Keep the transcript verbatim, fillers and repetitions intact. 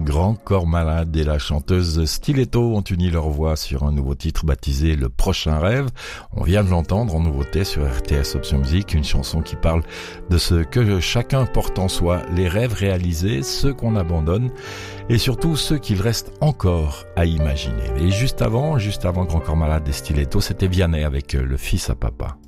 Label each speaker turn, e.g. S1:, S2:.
S1: Grand Corps Malade et la chanteuse Stiletto ont uni leur voix sur un nouveau titre baptisé Le Prochain Rêve. On vient de l'entendre en nouveauté sur R T S Option Musique, une chanson qui parle de ce que chacun porte en soi, les rêves réalisés, ceux qu'on abandonne et surtout ceux qu'il reste encore à imaginer. Et juste avant, juste avant Grand Corps Malade et Stiletto, c'était Vianney avec Le Fils à Papa.